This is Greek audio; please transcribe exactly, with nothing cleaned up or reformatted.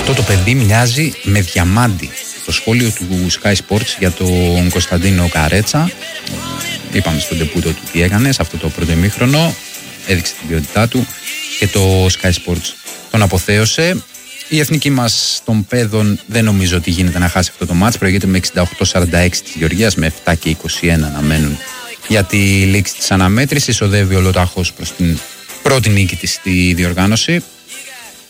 Αυτό το παιδί μοιάζει με διαμάντι. Το σχόλιο του Sky Sports για τον Κωνσταντίνο Καρέτσα. Είπαμε στον ντεπούτο του τι έκανε σε αυτό το πρώτο ημίχρονο. Έδειξε την ποιότητά του και το Sky Sports τον αποθέωσε. Η εθνική μας των παιδών δεν νομίζω ότι γίνεται να χάσει αυτό το μάτς. Προηγείται με εξήντα οκτώ σαράντα έξι της Γεωργίας, με επτά και είκοσι ένα να μένουν για τη λήξη της αναμέτρησης. Οδεύει ολοτάχως προς την πρώτη νίκη της στη διοργάνωση.